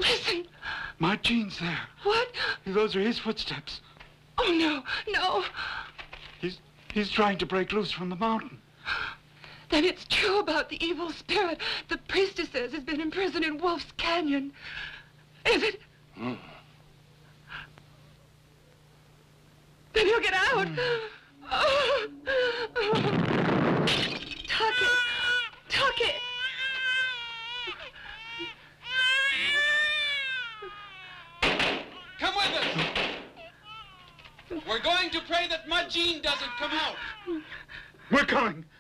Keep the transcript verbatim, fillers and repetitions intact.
Listen. Martine's there. What? Those are his footsteps. Oh, no, no. He's, he's trying to break loose from the mountain. Then it's true about the evil spirit the priestess says has been imprisoned in Wolf's Canyon. Is it? Mm. Then he'll get out. Mm. Oh. Oh. Tuck it. Tuck it. Come with us. We're going to pray that Martine doesn't come out. We're coming.